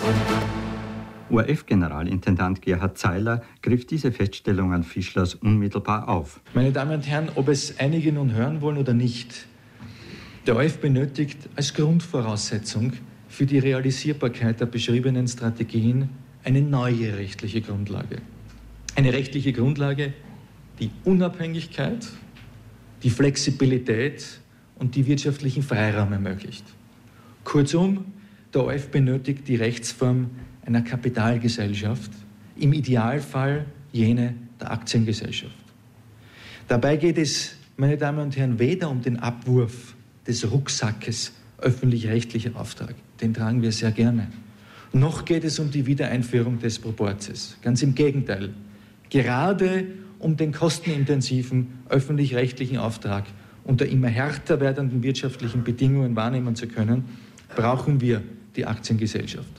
ORF-Generalintendant Gerhard Zeiler griff diese Feststellung an Fischlers unmittelbar auf. Meine Damen und Herren, ob es einige nun hören wollen oder nicht, der ORF benötigt als Grundvoraussetzung für die Realisierbarkeit der beschriebenen Strategien eine neue rechtliche Grundlage. Eine rechtliche Grundlage, die Unabhängigkeit, die Flexibilität und die wirtschaftlichen Freiraum ermöglicht. Kurzum, der ORF benötigt die Rechtsform einer Kapitalgesellschaft, im Idealfall jene der Aktiengesellschaft. Dabei geht es, meine Damen und Herren, weder um den Abwurf des Rucksackes öffentlich-rechtlicher Auftrag, den tragen wir sehr gerne, noch geht es um die Wiedereinführung des Proportes. Ganz im Gegenteil, gerade um den kostenintensiven öffentlich-rechtlichen Auftrag unter immer härter werdenden wirtschaftlichen Bedingungen wahrnehmen zu können, brauchen wir die Aktiengesellschaft.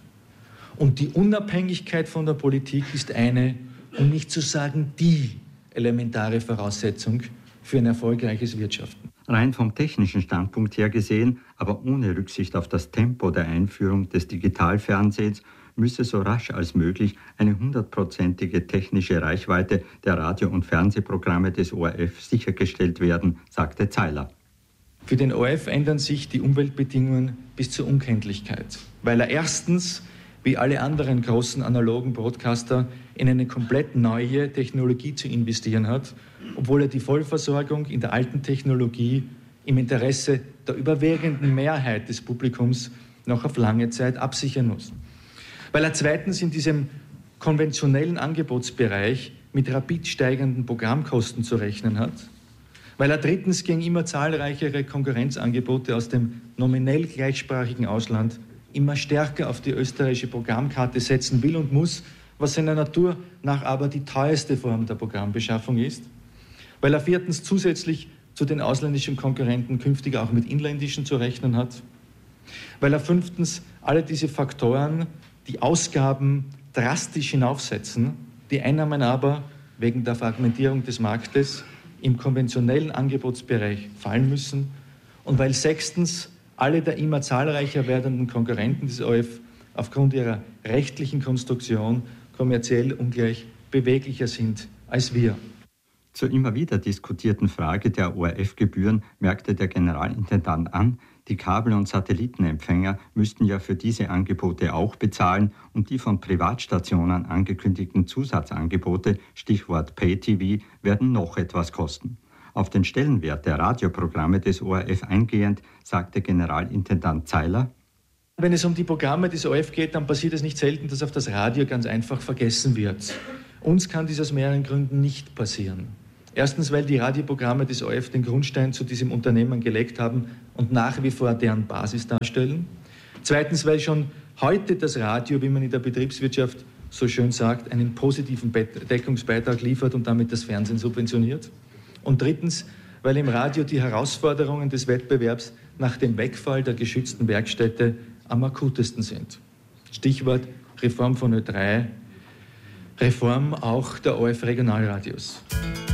Und die Unabhängigkeit von der Politik ist eine, um nicht zu sagen die elementare Voraussetzung für ein erfolgreiches Wirtschaften. Rein vom technischen Standpunkt her gesehen, aber ohne Rücksicht auf das Tempo der Einführung des Digitalfernsehens, müsse so rasch als möglich eine 100-prozentige technische Reichweite der Radio- und Fernsehprogramme des ORF sichergestellt werden, sagte Zeiler. Für den ORF ändern sich die Umweltbedingungen bis zur Unkenntlichkeit, weil er erstens, wie alle anderen großen analogen Broadcaster, in eine komplett neue Technologie zu investieren hat, obwohl er die Vollversorgung in der alten Technologie im Interesse der überwiegenden Mehrheit des Publikums noch auf lange Zeit absichern muss. Weil er zweitens in diesem konventionellen Angebotsbereich mit rapid steigenden Programmkosten zu rechnen hat, weil er drittens gegen immer zahlreichere Konkurrenzangebote aus dem nominell gleichsprachigen Ausland immer stärker auf die österreichische Programmkarte setzen will und muss, was seiner Natur nach aber die teuerste Form der Programmbeschaffung ist, weil er viertens zusätzlich zu den ausländischen Konkurrenten künftig auch mit inländischen zu rechnen hat, weil er fünftens alle diese Faktoren die Ausgaben drastisch hinaufsetzen, die Einnahmen aber wegen der Fragmentierung des Marktes im konventionellen Angebotsbereich fallen müssen und weil sechstens alle der immer zahlreicher werdenden Konkurrenten des ORF aufgrund ihrer rechtlichen Konstruktion kommerziell ungleich beweglicher sind als wir. Zur immer wieder diskutierten Frage der ORF-Gebühren merkte der Generalintendant an, die Kabel- und Satellitenempfänger müssten ja für diese Angebote auch bezahlen und die von Privatstationen angekündigten Zusatzangebote, Stichwort Pay-TV, werden noch etwas kosten. Auf den Stellenwert der Radioprogramme des ORF eingehend, sagte Generalintendant Zeiler: Wenn es um die Programme des ORF geht, dann passiert es nicht selten, dass auf das Radio ganz einfach vergessen wird. Uns kann dies aus mehreren Gründen nicht passieren. Erstens, weil die Radioprogramme des ORF den Grundstein zu diesem Unternehmen gelegt haben und nach wie vor deren Basis darstellen. Zweitens, weil schon heute das Radio, wie man in der Betriebswirtschaft so schön sagt, einen positiven Deckungsbeitrag liefert und damit das Fernsehen subventioniert. Und drittens, weil im Radio die Herausforderungen des Wettbewerbs nach dem Wegfall der geschützten Werkstätte am akutesten sind. Stichwort Reform von Ö3, Reform auch der ORF Regionalradios.